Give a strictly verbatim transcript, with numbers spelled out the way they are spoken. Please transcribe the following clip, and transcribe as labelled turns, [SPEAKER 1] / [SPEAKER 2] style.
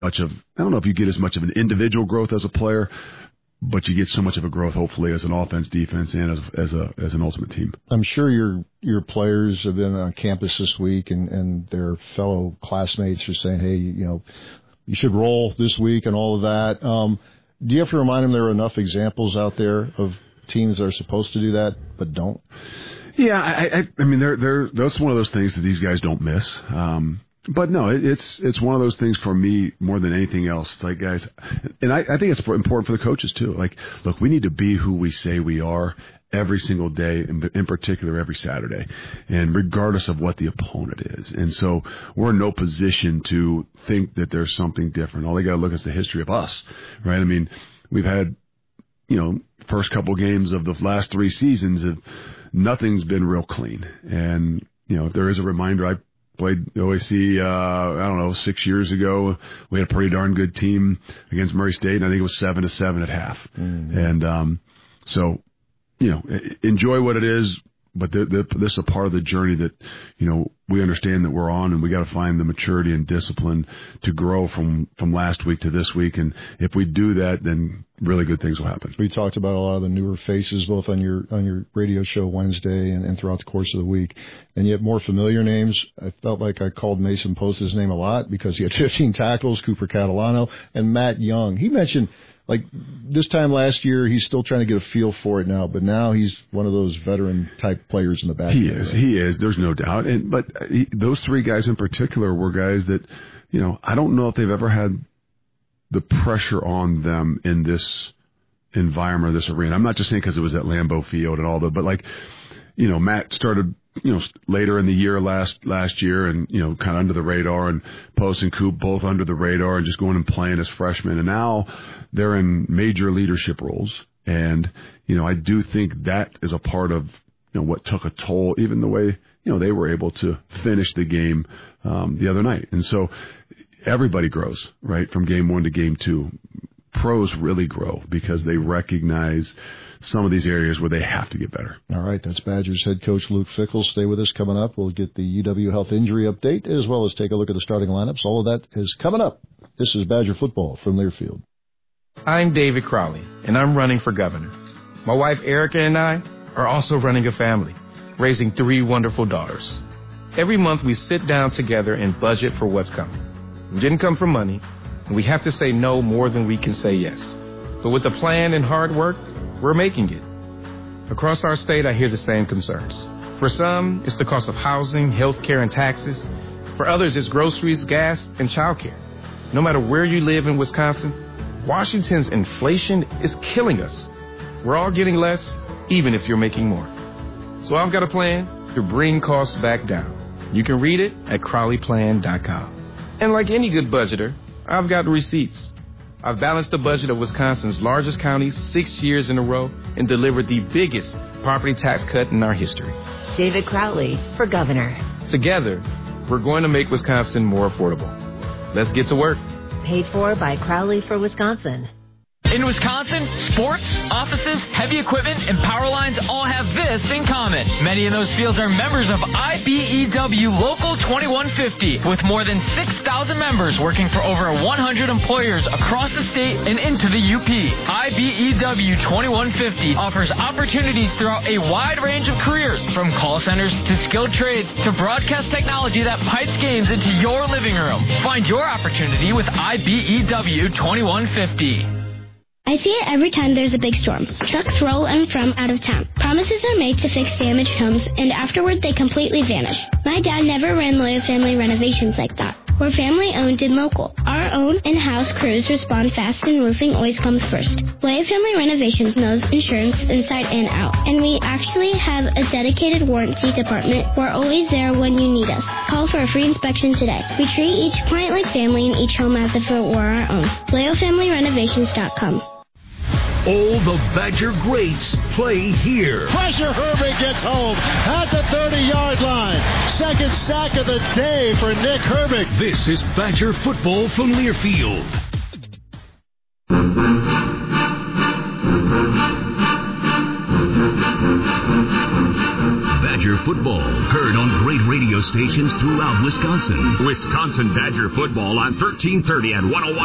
[SPEAKER 1] much of, I don't know if you get as much of an individual growth as a player, but you get so much of a growth, hopefully, as an offense, defense, and as, as a as an ultimate team.
[SPEAKER 2] I'm sure your your players have been on campus this week, and, and their fellow classmates are saying, hey, you know, you should roll this week and all of that. Um, do you have to remind them there are enough examples out there of teams that are supposed to do that but don't?
[SPEAKER 1] Yeah, I, I, I mean, they're, they're, that's one of those things that these guys don't miss. Um, but no, it, it's it's one of those things for me more than anything else. Like, guys, and I, I think it's important for the coaches too. Like, look, we need to be who we say we are every single day, and in particular every Saturday, and regardless of what the opponent is. And so we're in no position to think that there's something different. All they got to look is the history of us, right? I mean, we've had, you know, first couple games of the last three seasons, of nothing's been real clean. And, you know, if there is a reminder, I played O A C, uh, I don't know, six years ago. We had a pretty darn good team against Murray State, and I think it was seven to seven at half. Mm-hmm. And um, so, you know, enjoy what it is, but the, the, this is a part of the journey that, you know, we understand that we're on, and we got to find the maturity and discipline to grow from, from last week to this week. And if we do that, then really good things will happen.
[SPEAKER 2] We talked about a lot of the newer faces, both on your on your radio show Wednesday and, and throughout the course of the week, and yet more familiar names. I felt like I called Mason Post's name a lot because he had fifteen tackles, Cooper Catalano, and Matt Young. He mentioned, like, this time last year, he's still trying to get a feel for it now, but now he's one of those veteran-type players in the back.
[SPEAKER 1] He is. He is. There's no doubt. And But he, those three guys in particular were guys that, you know, I don't know if they've ever had the pressure on them in this environment, this arena. I'm not just saying because it was at Lambeau Field and all that, but, like, you know, Matt started, you know, later in the year last last year, and, you know, kind of under the radar, and Post and Coop both under the radar and just going and playing as freshmen. And now they're in major leadership roles. And, you know, I do think that is a part of, you know, what took a toll, even the way, you know, they were able to finish the game um, the other night. And so everybody grows, right, from game one to game two. Pros really grow because they recognize some of these areas where they have to get better.
[SPEAKER 2] All right, that's Badgers head coach Luke Fickell. Stay with us. Coming up, we'll get the U W Health injury update, as well as take a look at the starting lineups. All of that is coming up. This is Badger football from Learfield.
[SPEAKER 3] I'm David Crowley, and I'm running for governor. My wife Erica and I are also running a family, raising three wonderful daughters. Every month we sit down together and budget for what's coming. We didn't come for money, and we have to say no more than we can say yes. But with a plan and hard work, we're making it. Across our state, I hear the same concerns. For some, it's the cost of housing, health care, and taxes. For others, it's groceries, gas, and childcare. No matter where you live in Wisconsin, Washington's inflation is killing us. We're all getting less, even if you're making more. So I've got a plan to bring costs back down. You can read it at crowley plan dot com. And like any good budgeter, I've got receipts. I've balanced the budget of Wisconsin's largest county six years in a row and delivered the biggest property tax cut in our history.
[SPEAKER 4] David Crowley for governor.
[SPEAKER 3] Together, we're going to make Wisconsin more affordable. Let's get to work.
[SPEAKER 4] Paid for by Crowley for Wisconsin.
[SPEAKER 5] In Wisconsin, sports, offices, heavy equipment, and power lines all have this in common. Many in those fields are members of I B E W Local twenty-one fifty, with more than six thousand members working for over one hundred employers across the state and into the U P. I B E W twenty-one fifty offers opportunities throughout a wide range of careers, from call centers to skilled trades to broadcast technology that pipes games into your living room. Find your opportunity with I B E W twenty-one fifty.
[SPEAKER 6] I see it every time there's a big storm. Trucks roll in from out of town. Promises are made to fix damaged homes, and afterward they completely vanish. My dad never ran Loyal Family Renovations like that. We're family-owned and local. Our own in-house crews respond fast, and roofing always comes first. Loyal Family Renovations knows insurance inside and out, and we actually have a dedicated warranty department. We're always there when you need us. Call for a free inspection today. We treat each client like family and each home as if it were our own. loyal family renovations dot com.
[SPEAKER 7] All the Badger greats play here.
[SPEAKER 8] Pressure, Herbig gets home at the thirty-yard line. Second sack of the day for Nick Herbig.
[SPEAKER 7] This is Badger football from Learfield.
[SPEAKER 9] Badger football, heard on great radio stations throughout Wisconsin.
[SPEAKER 10] Wisconsin Badger football on thirteen thirty and one oh one.